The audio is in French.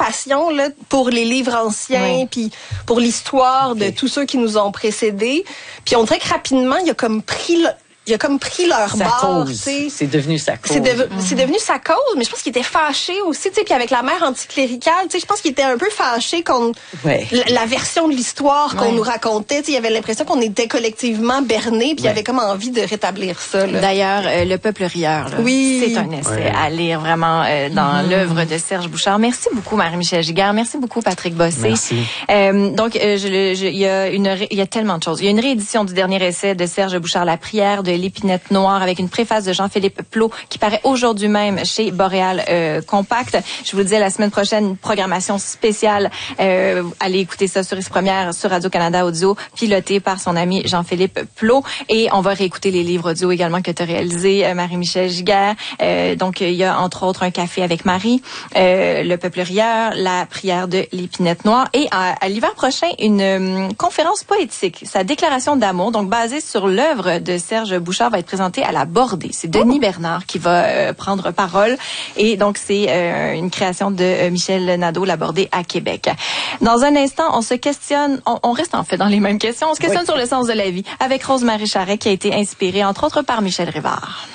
passion là pour les livres anciens, puis pour l'histoire de tous ceux qui nous ont précédés. Puis on dirait que rapidement, il a comme pris leur barre. C'est devenu sa cause. C'est devenu sa cause, mais je pense qu'il était fâché aussi, tu sais, puis avec la mère anticléricale, tu sais, je pense qu'il était un peu fâché contre la version de l'histoire qu'on nous racontait. Tu sais, il avait l'impression qu'on était collectivement bernés, puis il avait comme envie de rétablir ça. D'ailleurs, Le Peuple rieur, là, c'est un essai à lire vraiment dans l'œuvre de Serge Bouchard. Merci beaucoup, Marie-Michel Giguère. Merci beaucoup, Patrick Bossé. Merci. Donc, il y a tellement de choses. Il y a une réédition du dernier essai de Serge Bouchard, La prière de l'épinette noire, avec une préface de Jean-Philippe Plot qui paraît aujourd'hui même chez Boréal Compact. Je vous le disais, la semaine prochaine, une programmation spéciale. Allez écouter ça sur Première, sur Radio-Canada Audio, pilotée par son ami Jean-Philippe Plot. Et on va réécouter les livres audio également que tu as réalisés, Marie-Michel Giguère. Donc, il y a entre autres Un café avec Marie, Le Peuple rieur, La prière de l'épinette noire. Et à l'hiver prochain, une conférence poétique, sa déclaration d'amour, donc basée sur l'œuvre de Serge Bouchard, va être présenté à la Bordée. C'est Denis Bernard qui va prendre parole. Et donc, c'est une création de Michel Nadeau, la Bordée à Québec. Dans un instant, on se questionne, on reste en fait dans les mêmes questions, on se questionne sur le sens de la vie avec Rose-Marie Charret qui a été inspirée, entre autres, par Michel Rivard.